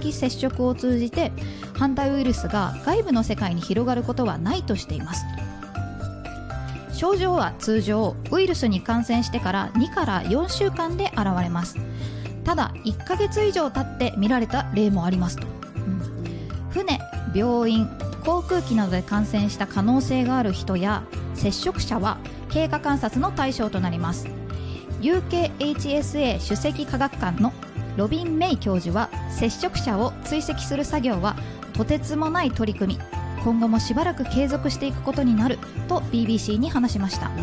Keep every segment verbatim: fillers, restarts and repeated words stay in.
的接触を通じて反対ウイルスが外部の世界に広がることはないとしています。症状は通常ウイルスに感染してからにからよんしゅうかんで現れます。ただいっかげつ以上経って見られた例もありますと、うん、船、病院、航空機などで感染した可能性がある人や接触者は経過観察の対象となります。 ユーケーエイチエスエー 首席科学官のロビン・メイ教授は接触者を追跡する作業はとてつもない取り組み、今後もしばらく継続していくことになると ビービーシー に話しました、うん、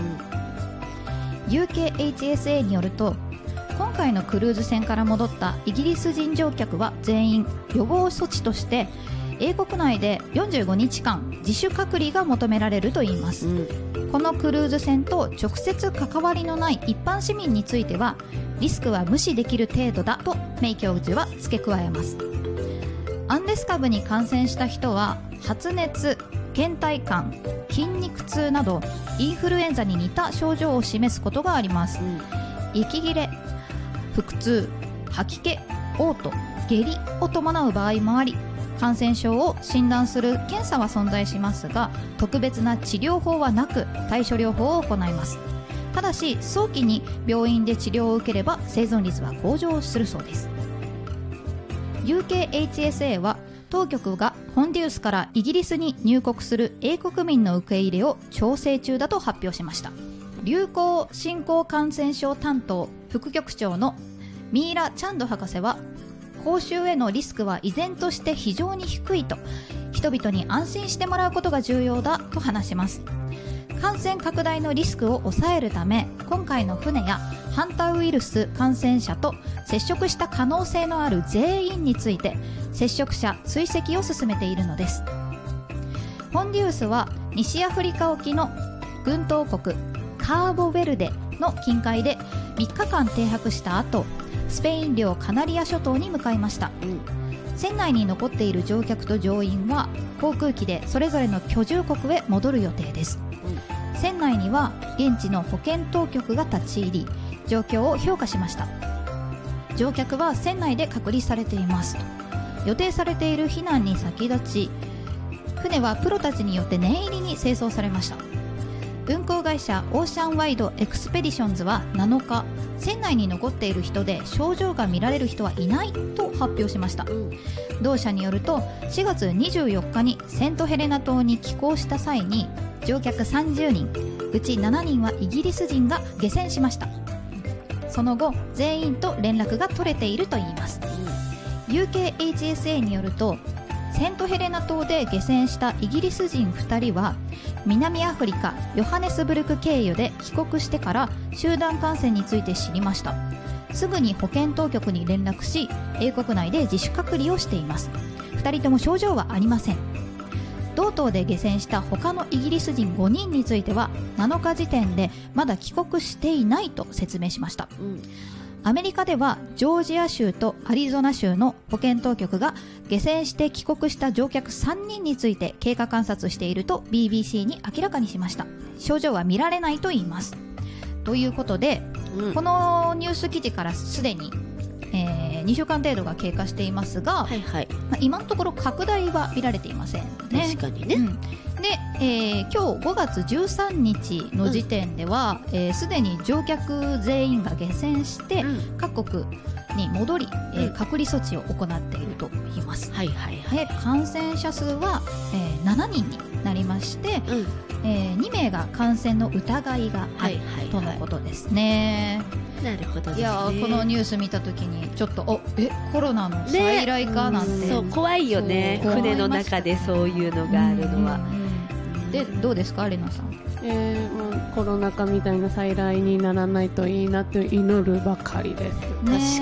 ユーケーエイチエスエー によると今回のクルーズ船から戻ったイギリス人乗客は全員予防措置として英国内でよんじゅうごにちかん自主隔離が求められるといいます、うん、このクルーズ船と直接関わりのない一般市民についてはリスクは無視できる程度だとメイ教授は付け加えます。アンデス株に感染した人は発熱、倦怠感、筋肉痛などインフルエンザに似た症状を示すことがあります、うん、息切れ、腹痛、吐き気、嘔吐、下痢を伴う場合もあり感染症を診断する検査は存在しますが特別な治療法はなく対処療法を行います。ただし早期に病院で治療を受ければ生存率は向上するそうです。 ユーケーエイチエスエー は当局がホンデュースからイギリスに入国する英国民の受け入れを調整中だと発表しました。流行新興感染症担当副局長のミーラ・チャンド博士は公衆へのリスクは依然として非常に低いと人々に安心してもらうことが重要だと話します。感染拡大のリスクを抑えるため今回の船やハンタウイルス感染者と接触した可能性のある全員について接触者追跡を進めているのです。ホンデュースは西アフリカ沖の群島国カーボベルデの近海でみっかかん停泊した後スペイン領カナリア諸島に向かいました、うん、船内に残っている乗客と乗員は航空機でそれぞれの居住国へ戻る予定です、うん、船内には現地の保健当局が立ち入り状況を評価しました。乗客は船内で隔離されています。予定されている避難に先立ち船はプロたちによって念入りに清掃されました。運航会社オーシャンワイドエクスペディションズはなのか船内に残っている人で症状が見られる人はいないと発表しました、うん、同社によるとしがつにじゅうよっかにセントヘレナ島に寄港した際に乗客さんじゅうにんうちななにんはイギリス人が下船しました。その後全員と連絡が取れているといいます、うん、ユーケーエイチエスエー によるとセントヘレナ島で下船したイギリス人ふたりは南アフリカヨハネスブルク経由で帰国してから集団感染について知りました。すぐに保健当局に連絡し英国内で自主隔離をしています。ふたりとも症状はありません。同島で下船した他のイギリス人ごにんについてはなのか時点でまだ帰国していないと説明しました、うん、アメリカではジョージア州とアリゾナ州の保健当局が下船して帰国した乗客さんにんについて経過観察していると ビービーシー に明らかにしました。症状は見られないと言います。ということで、うん、このニュース記事からすでに、えー、にしゅうかん程度が経過していますが、はいはい、まあ、今のところ拡大は見られていませんね。 確かにね、 うん、で、えー、今日ごがつじゅうさんにちの時点ではすで、うんえー、に乗客全員が下船して、うん、各国に戻り、えー、隔離措置を行っていると言います、 はいはいはい、 で感染者数は、えー、しちにんになりまして、うんえー、にめいが感染の疑いがある、はいはいはい、とのことですね。 なるほどですね。 いやこのニュース見たときにちょっとおえコロナの再来かなんて、ね、 そう怖いよね。船の中でそういうのがあるのは、 うんうん、でどうですかレナさん。 えー、もうコロナ禍みたいな再来にならないといいなと祈るばかりです、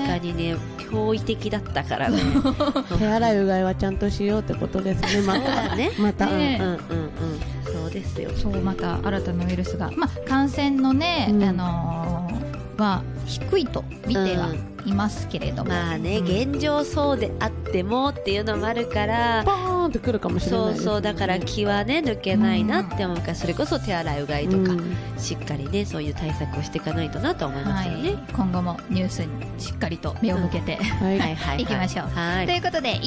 ね、確かにね驚異的だったからね手洗いうがいはちゃんとしようってことですね。またねまた、 ね、うんうんうんそうですよ。 そうまた新たなウイルスが、まあ、感染のね、うん、あのー、は低いと見てはいますけれども、 うん、まあね、うん、現状そうであってもっていうのもあるからバーンってくるかもしれないです、ね、 そうそうだから気はね抜けないなって思うから、うん、それこそ手洗いうがいとか、うん、しっかりねそういう対策をしていかないとなと思いますよね、はい、 今後もニュースにしっかりと目を向けて、うん、はい、はいはいはい、いきましょう、はい、ということで